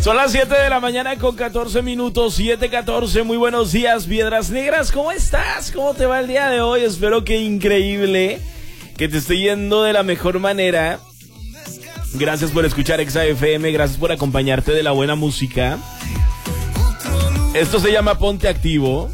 Son las 7 de la mañana con 14 minutos, 7:14. Muy buenos días, Piedras Negras. ¿Cómo estás? ¿Cómo te va el día de hoy? Espero que increíble, que te esté yendo de la mejor manera. Gracias por escuchar Exa FM, gracias por acompañarte de la buena música. Esto se llama Ponte Activo.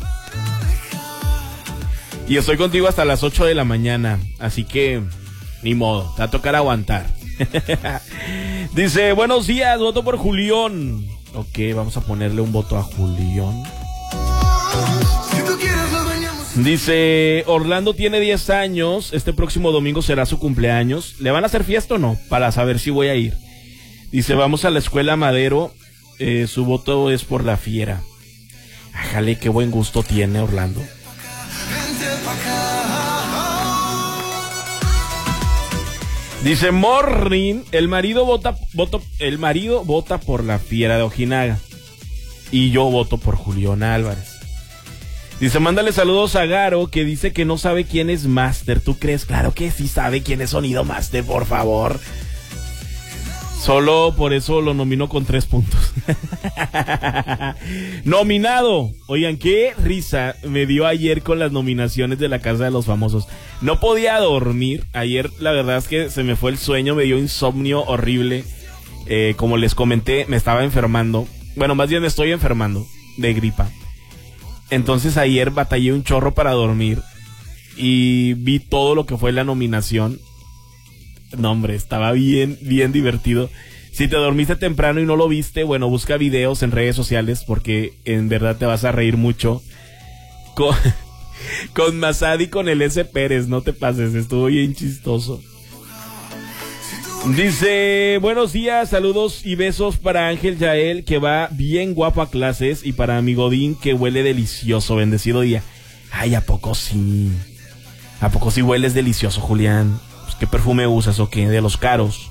Y estoy contigo hasta las 8 de la mañana, así que ni modo, te va a tocar aguantar. Dice, buenos días, voto por Julián. Ok, vamos a ponerle un voto a Julián. Dice, Orlando tiene 10 años, este próximo domingo será su cumpleaños. ¿Le van a hacer fiesta o no? Para saber si voy a ir. Dice, vamos a la escuela Madero, su voto es por la Fiera. Ájale, qué buen gusto tiene Orlando. Dice Morning, el marido vota por la Fiera de Ojinaga. Y yo voto por Julián Álvarez. Dice, mándale saludos a Garo, que dice que no sabe quién es Master. ¿Tú crees? Claro que sí sabe quién es Sonido Master, por favor. Solo por eso lo nomino con 3 puntos. Nominado. Oigan, qué risa me dio ayer con las nominaciones de la Casa de los Famosos. No podía dormir. Ayer la verdad es que se me fue el sueño, me dio insomnio horrible. Como les comenté, me estaba enfermando. Bueno, más bien me estoy enfermando de gripa. Entonces ayer batallé un chorro para dormir y vi todo lo que fue la nominación. No, hombre, estaba bien divertido. Si te dormiste temprano y no lo viste, bueno, busca videos en redes sociales porque en verdad te vas a reír mucho. Con Mazad y con el S. Pérez, no te pases, estuvo bien chistoso. Dice, buenos días, saludos y besos para Ángel Yael, que va bien guapo a clases, y para mi Godín, que huele delicioso. Bendecido día. Ay, ¿a poco sí? ¿A poco sí hueles delicioso, Julián? Pues, ¿qué perfume usas o qué? De los caros.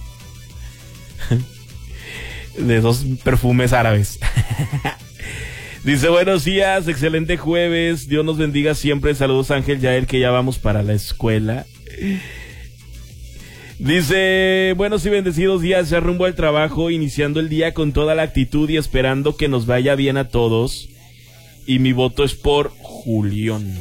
De esos perfumes árabes. Dice, buenos días, excelente jueves, Dios nos bendiga siempre. Saludos, Ángel Yael, que ya vamos para la escuela. Dice, buenos y bendecidos días, ya rumbo al trabajo, iniciando el día con toda la actitud y esperando que nos vaya bien a todos. Y mi voto es por Julián.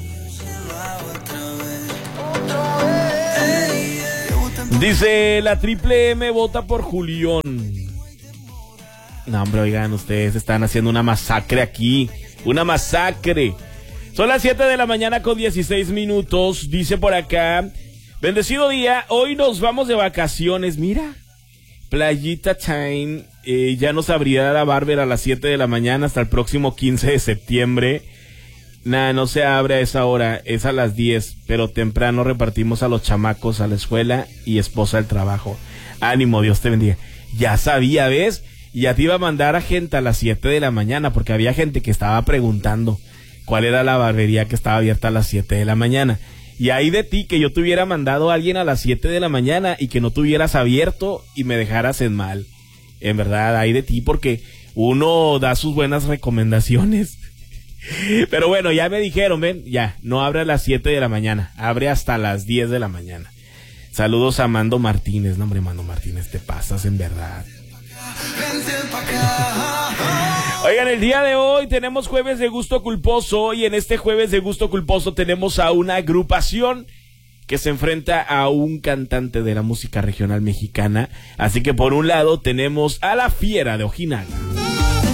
Dice, la Triple M vota por Julián. No, hombre, oigan, ustedes están haciendo una masacre aquí. Una masacre. Son las 7 de la mañana con 16 minutos. Dice por acá, bendecido día, hoy nos vamos de vacaciones. Mira, Playita Time. Ya nos abrirá la Barber a las 7 de la mañana hasta el próximo 15 de septiembre. Nah, no se abre a esa hora, es a las 10, pero temprano repartimos a los chamacos a la escuela y esposa al trabajo. Ánimo, Dios te bendiga. Ya sabía, ¿ves? Ya te iba a mandar a gente a las 7 de la mañana, porque había gente que estaba preguntando cuál era la barbería que estaba abierta a las 7 de la mañana. Y ahí de ti que yo te hubiera mandado a alguien a las 7 de la mañana y que no te hubieras abierto y me dejaras en mal. En verdad, ahí de ti, porque uno da sus buenas recomendaciones. Pero bueno, ya me dijeron, ven, ya, no abre a las 7 de la mañana, abre hasta las 10 de la mañana. Saludos a Mando Martínez. No, hombre, Mando Martínez, te pasas en verdad. Oigan, el día de hoy tenemos jueves de gusto culposo, y en este jueves de gusto culposo tenemos a una agrupación que se enfrenta a un cantante de la música regional mexicana. Así que por un lado tenemos a la Fiera de Ojinaga.